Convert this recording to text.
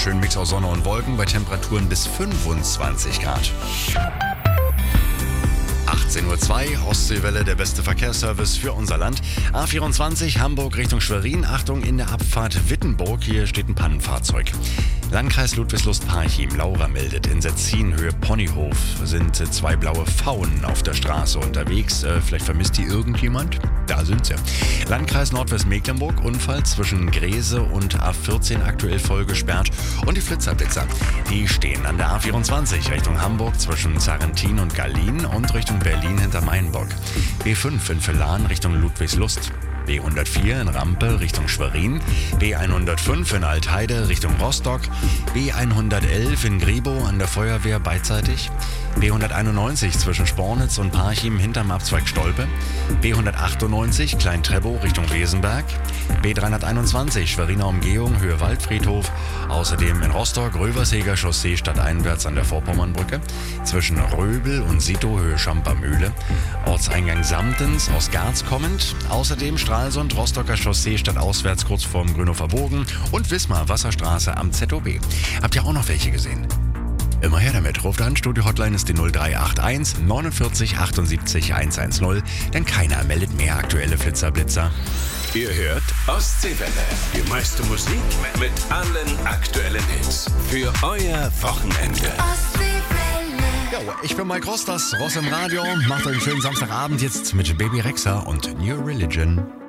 schönen Mix aus Sonne und Wolken bei Temperaturen bis 25 Grad. 18:02 Uhr, Ostseewelle, der beste Verkehrsservice für unser Land. A24 Hamburg Richtung Schwerin. Achtung, in der Abfahrt Wittenburg, hier steht ein Pannenfahrzeug. Landkreis Ludwigslust-Parchim. Laura meldet, in Setzin Höhe Ponyhof sind 2 blaue Pfauen auf der Straße unterwegs. Vielleicht vermisst die irgendjemand? Da sind sie. Landkreis Nordwestmecklenburg, Unfall zwischen Grese und A14 aktuell voll gesperrt. Und die Flitzerblitzer, die stehen an der A24 Richtung Hamburg zwischen Sarrentin und Gallien und Richtung Berlin hinter Mainbock. B5 in Villan Richtung Ludwigslust. B104 in Rampe Richtung Schwerin, B105 in Altheide Richtung Rostock, B111 in Gribow an der Feuerwehr beidseitig, B191 zwischen Spornitz und Parchim hinterm Abzweig Stolpe, B198 Klein-Treppow Richtung Wesenberg, B321 Schweriner Umgehung Höhe Waldfriedhof, außerdem in Rostock Röverseger Chaussee stadteinwärts an der Vorpommernbrücke, zwischen Röbel und Sito Höhe Schampermühle, Ortseingang Samtens aus Garz kommend, außerdem Stralsund Rostocker Chaussee stadtauswärts kurz vorm Grünhofer Bogen und Wismar Wasserstraße am ZOB. Habt ihr auch noch welche gesehen? Immer her damit. Ruft an, Studio-Hotline ist die 0381 49 78 110, denn keiner meldet mehr aktuelle Flitzer-Blitzer. Ihr hört Ostseewelle, die meiste Musik mit allen aktuellen Hits für euer Wochenende. Jo, ich bin Mike Ross, das Ross im Radio. Macht euch einen schönen Samstagabend jetzt mit Baby Rexha und New Religion.